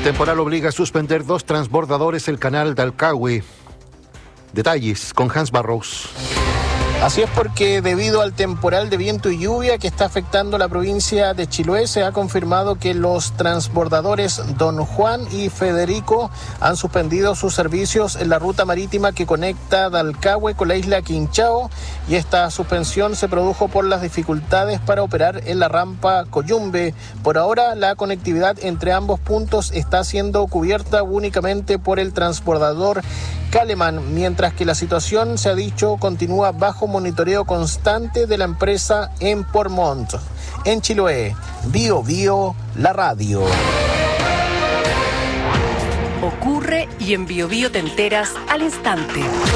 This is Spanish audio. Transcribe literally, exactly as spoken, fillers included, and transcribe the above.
Temporal obliga a suspender dos transbordadores el canal de Alcahui. Detalles con Hans Barrows. Así es, porque debido al temporal de viento y lluvia que está afectando la provincia de Chiloé, se ha confirmado que los transbordadores Don Juan y Federico han suspendido sus servicios en la ruta marítima que conecta Dalcahue con la isla Quinchao, y esta suspensión se produjo por las dificultades para operar en la rampa Coyumbe. Por ahora, la conectividad entre ambos puntos está siendo cubierta únicamente por el transbordador Kaleman, mientras que la situación, se ha dicho, continúa bajo monitoreo constante de la empresa en Portmont. En Chiloé, Bio Bio, la radio. Ocurre y en Bio Bio te enteras al instante.